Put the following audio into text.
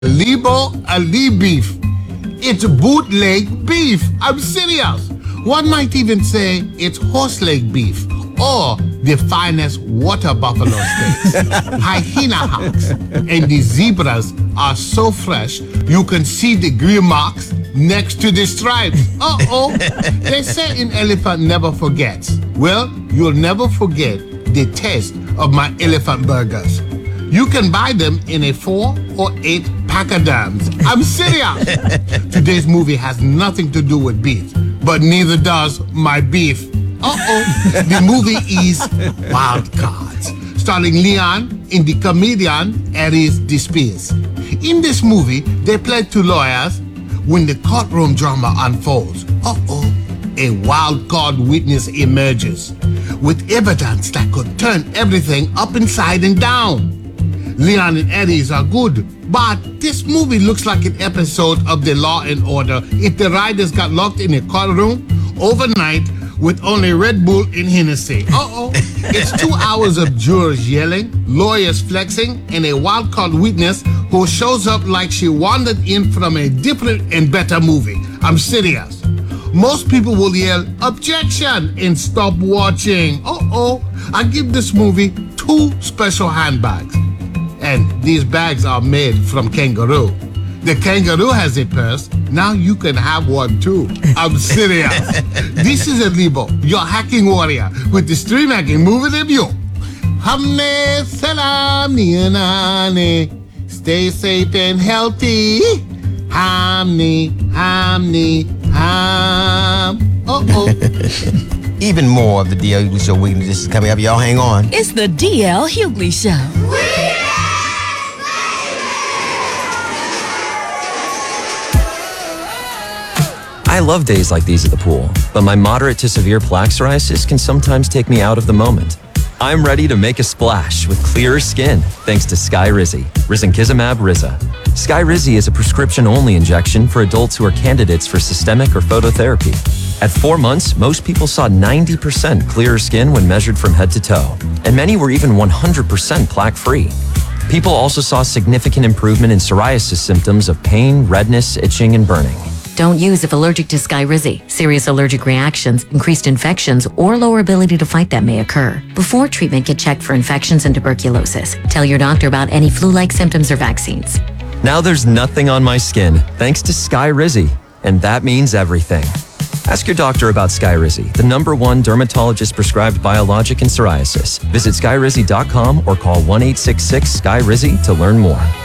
Libo Ali beef. It's bootleg beef. I'm serious. One might even say it's horse leg beef or the finest water buffalo steaks. Hyena hocks and the zebras are so fresh you can see the grill marks next to the stripes. Uh-oh. They say an elephant never forgets. Well, you'll never forget the taste of my elephant burgers. You can buy them in a 4 or 8 packadams. I'm serious. Today's movie has nothing to do with beef, but neither does my beef. Uh-oh. The movie is Wild Cards, starring Leon in the comedian Aries Despires. In this movie, they play two lawyers when the courtroom drama unfolds. Uh-oh. A wild card witness emerges with evidence that could turn everything upside and down. Leon and Aries are good, but this movie looks like an episode of The Law and Order if the writers got locked in a courtroom overnight with only Red Bull and Hennessy. Uh-oh. It's 2 hours of jurors yelling, lawyers flexing, and a wild card witness who shows up like she wandered in from a different and better movie. I'm serious. Most people will yell, "Objection!" and stop watching. Uh-oh. I give this movie 2 special handbags. And these bags are made from kangaroo. The kangaroo has a purse. Now you can have one too. I'm serious. This is Libo, your hacking warrior, with the stream hacking movie review. Hamne salam niyanane. Stay safe and healthy. Hamni, hamni, ham. Uh-oh. Even more of the DL Hughley Show weekly edition is coming up. Y'all hang on. It's the DL Hughley Show. I love days like these at the pool, but my moderate to severe plaque psoriasis can sometimes take me out of the moment. I'm ready to make a splash with clearer skin thanks to Skyrizi, Risankizumab Riza. Skyrizi is a prescription-only injection for adults who are candidates for systemic or phototherapy. At 4 months, most people saw 90% clearer skin when measured from head to toe, and many were even 100% plaque-free. People also saw significant improvement in psoriasis symptoms of pain, redness, itching, and burning. Don't use if allergic to Skyrizi. Serious allergic reactions, increased infections, or lower ability to fight them may occur. Before treatment, get checked for infections and tuberculosis. Tell your doctor about any flu-like symptoms or vaccines. Now there's nothing on my skin thanks to Skyrizi, and that means everything. Ask your doctor about Skyrizi, the #1 dermatologist-prescribed biologic in psoriasis. Visit skyrizi.com or call 1-866-SKYRIZI to learn more.